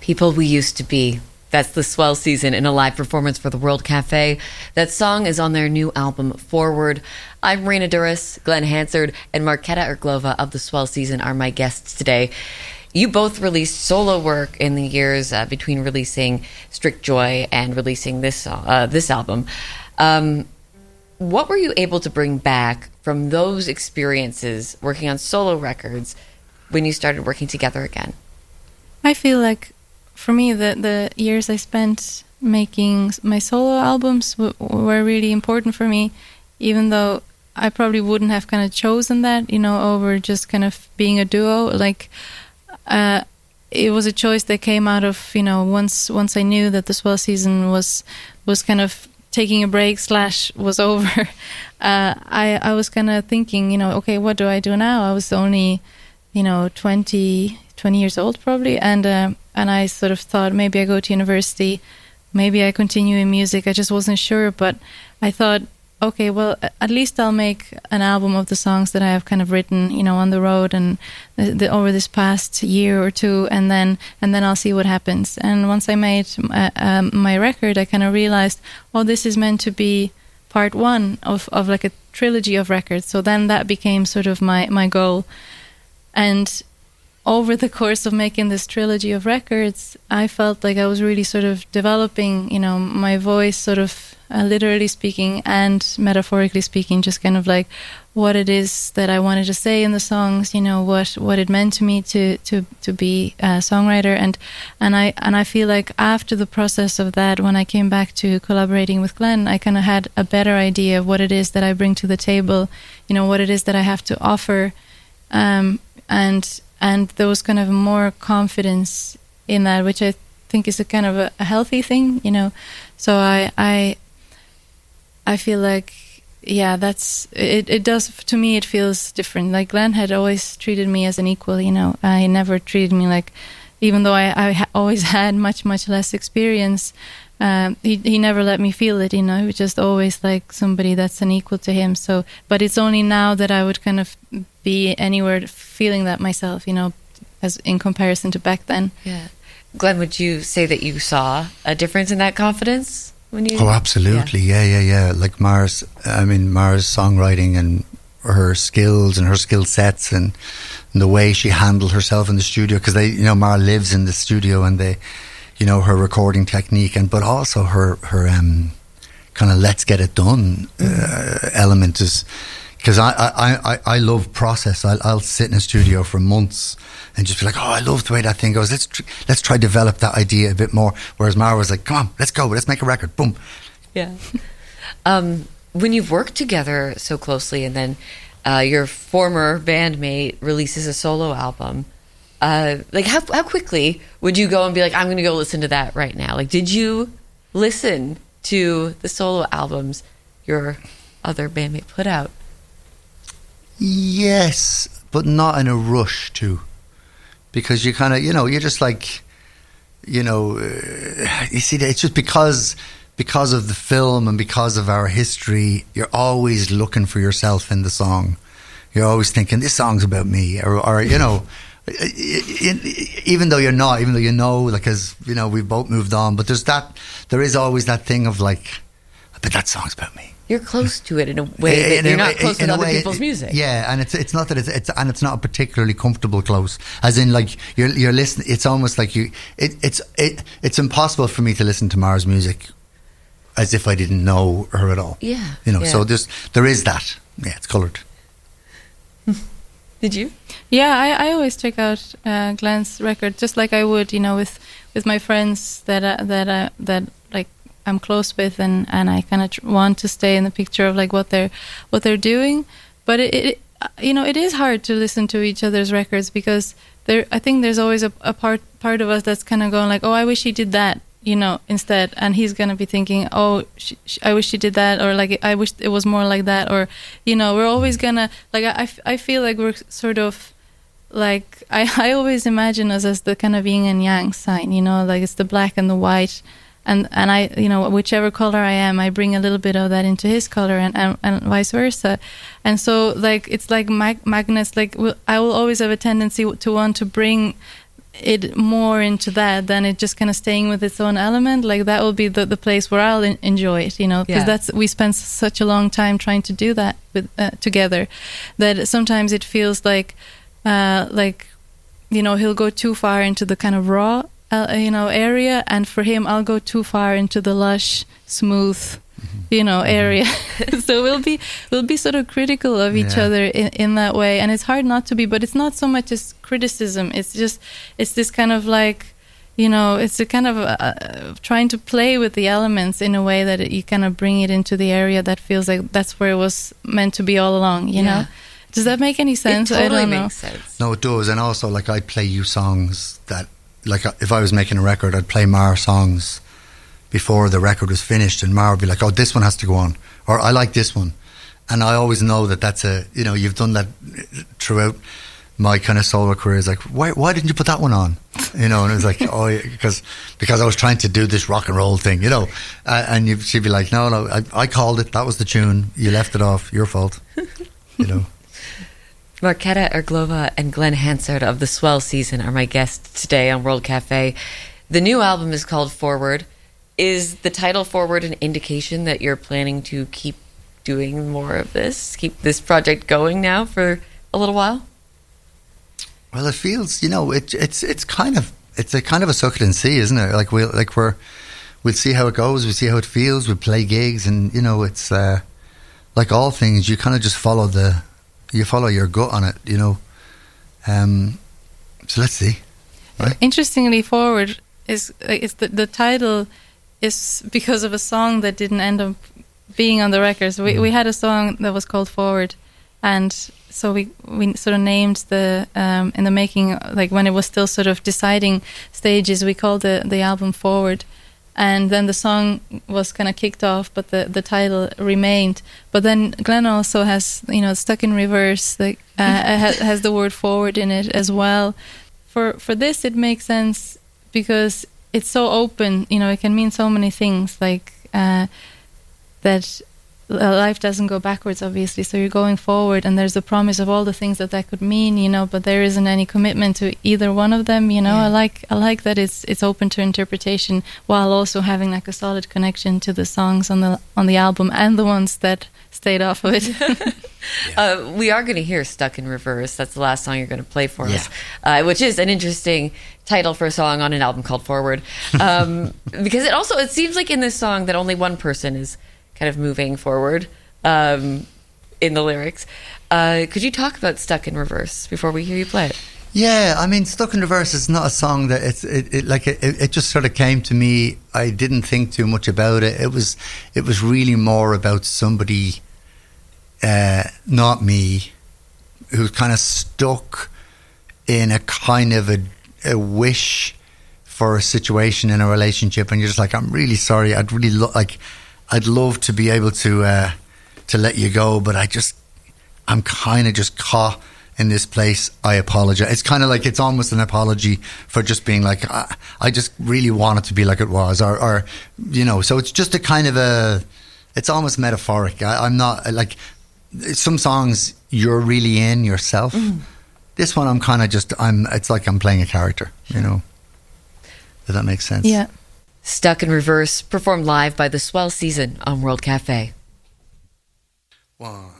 People We Used to Be. That's the Swell Season in a live performance for the World Cafe. That song is on their new album, Forward. I'm Marina Duras. Glenn Hansard and Marketa Irglova of the Swell Season are my guests today. You both released solo work in the years between releasing Strict Joy and releasing this album. What were you able to bring back from those experiences working on solo records when you started working together again? I feel like for me, the years I spent making my solo albums were really important for me, even though I probably wouldn't have kind of chosen that, over just kind of being a duo. Like, it was a choice that came out of, once I knew that the Swell Season was kind of taking a break / was over. I was kind of thinking, okay, what do I do now? I was only, 20 years old probably, and I sort of thought maybe I go to university, maybe I continue in music. I just wasn't sure, but I thought, okay, well, at least I'll make an album of the songs that I have kind of written, on the road and over this past year or two, and then I'll see what happens. And once I made my record, I kind of realized, oh, this is meant to be part one of like a trilogy of records. So then that became sort of my goal. And over the course of making this trilogy of records, I felt like I was really sort of developing, my voice, sort of literally speaking and metaphorically speaking, just kind of like what it is that I wanted to say in the songs, what it meant to me to be a songwriter, and I feel like after the process of that, when I came back to collaborating with Glenn, I kind of had a better idea of what it is that I bring to the table, what it is that I have to offer, and there was kind of more confidence in that, which I think is a kind of a healthy thing, So I feel like, yeah, that's it. It does, to me, it feels different. Like Glenn had always treated me as an equal, I never treated me like, even though I always had much less experience, he never let me feel it, He was just always like somebody that's an equal to him. So, but it's only now that I would kind of be anywhere feeling that myself, as in comparison to back then. Yeah. Glenn, would you say that you saw a difference in that confidence when you? Oh, absolutely. Yeah. Like Mara's songwriting and her skills and her skill sets and the way she handled herself in the studio, because Mara lives in the studio, and her recording technique, but also her kind of let's get it done element is, because I love process. I'll sit in a studio for months and just be like, oh, I love the way that thing goes. Let's try develop that idea a bit more. Whereas Mara was like, come on, let's go. Let's make a record. Boom. Yeah. When you've worked together so closely, and then your former bandmate releases a solo album, like how quickly would you go and be like, I'm going to go listen to that right now? Like, did you listen to the solo albums your other bandmate put out? Yes, but not in a rush to, because you kind of, you're just like, you see, it's just because of the film and because of our history, you're always looking for yourself in the song. You're always thinking, this song's about me, or even though you're not, like, because we've both moved on, but there is always that thing of like, but that song's about me. You're close to it in a way that you're not close to other people's music. Yeah, and it's not that it's not a particularly comfortable close. As in, like, you're listening. It's almost like it's impossible for me to listen to Mara's music as if I didn't know her at all. Yeah, So there is that. Yeah, it's coloured. Did you? Yeah, I always check out Glenn's record, just like I would, with my friends that like I'm close with, and I kind of want to stay in the picture of like what they're doing. But it is hard to listen to each other's records, because I think there's always a part of us that's kind of going like, oh, I wish he did that, instead, and he's gonna be thinking, oh, I wish she did that, or like I wish it was more like that, or we're always gonna like, I feel like we're sort of like, I always imagine us as the kind of yin and yang sign, like it's the black and the white, and I, whichever color I am, I bring a little bit of that into his color, and vice versa. And so, like, it's like magnets. Like, I will always have a tendency to want to bring it more into that than it just kind of staying with its own element. Like that will be the place where I'll enjoy it, you know, because we spend such a long time trying to do that with together, that sometimes it feels like you know, he'll go too far into the kind of raw you know, area, and for him I'll go too far into the lush, smooth, you know, area. So we'll be sort of critical of each other in that way, and it's hard not to be, but it's not so much as criticism, it's this kind of like, you know, it's a kind of trying to play with the elements in a way that you kind of bring it into the area that feels like that's where it was meant to be all along, you know. Does that make any sense? It totally I don't know. makes sense. No, it does. And also, like, I'd play you songs that, like, if I was making a record, I'd play Mar songs before the record was finished, and Mar would be like, oh, this one has to go on, or I like this one. And I always know that that's a, you know, you've done that throughout my kind of solo career. Is like, why didn't you put that one on? You know, and it was like, oh, because I was trying to do this rock and roll thing, you know. And she'd be like, no, I called it, that was the tune, you left it off, your fault, you know. Marketa Irglova and Glenn Hansard of the Swell Season are my guests today on World Cafe. The new album is called Forward. Is the title Forward an indication that you're planning to keep doing more of this, keep this project going now for a little while? Well, it feels, you know, it's a kind of a suck it and see, isn't it? Like we'll see how it goes, we'll see how it feels, we'll play gigs, and you know, it's like all things, you kind of just follow your gut on it, you know. So let's see. Right? Interestingly, Forward is the title is because of a song that didn't end up being on the record. So we had a song that was called Forward, and so we sort of named the in the making, like when it was still sort of deciding stages, we called the album Forward. And then the song was kind of kicked off, but the title remained. But then Glenn also has, you know, Stuck in Reverse, like, has the word forward in it as well. For this, it makes sense because it's so open, you know, it can mean so many things, like that life doesn't go backwards, obviously, so you're going forward, and there's a promise of all the things that could mean, you know, but there isn't any commitment to either one of them, you know. I like that it's open to interpretation while also having like a solid connection to the songs on the album and the ones that stayed off of it. We are going to hear Stuck in Reverse. That's the last song you're going to play for us, which is an interesting title for a song on an album called Forward, because it seems like in this song that only one person is kind of moving forward in the lyrics. Could you talk about Stuck in Reverse before we hear you play it? Yeah, I mean, Stuck in Reverse is not a song that it just sort of came to me. I didn't think too much about it. It was really more about somebody, not me, who's kind of stuck in a kind of a wish for a situation in a relationship, and you're just like, I'm really sorry. I'd love to be able to let you go, but I'm kind of just caught in this place. I apologize. It's kind of like, it's almost an apology for just being like, I just really want it to be like it was, or you know. So it's just a kind of it's almost metaphoric. I'm not like, some songs you're really in yourself. This one I'm kind of just, it's like I'm playing a character, you know. Does that make sense? Yeah. Stuck in Reverse, performed live by the Swell Season on World Cafe. 1